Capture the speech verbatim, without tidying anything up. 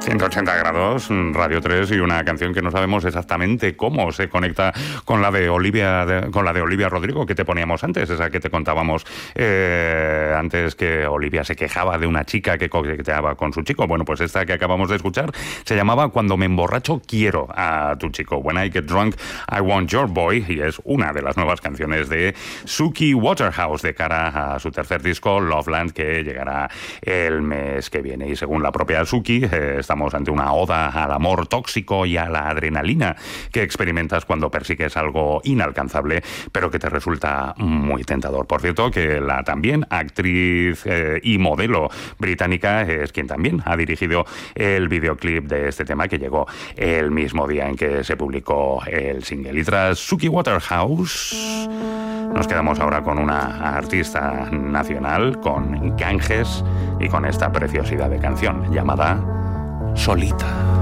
ciento ochenta grados, Radio tres, y una canción que no sabemos exactamente cómo se conecta con la de Olivia de, con la de Olivia Rodrigo que te poníamos antes, esa que te contábamos eh, antes, que Olivia se quejaba de una chica que coqueteaba con su chico. Bueno, pues esta que acabamos de escuchar se llamaba Cuando me emborracho quiero a tu chico, When I Get Drunk I Want Your Boy, y es una de las nuevas canciones de Suki Waterhouse de cara a su tercer disco, Loveland, que llegará el mes que viene. Y según la propia Suki, eh, está Estamos ante una oda al amor tóxico y a la adrenalina que experimentas cuando persigues algo inalcanzable, pero que te resulta muy tentador. Por cierto, que la también actriz eh, y modelo británica es quien también ha dirigido el videoclip de este tema, que llegó el mismo día en que se publicó el single. Y tras Suki Waterhouse, nos quedamos ahora con una artista nacional, con Ganges, y con esta preciosidad de canción llamada Solita.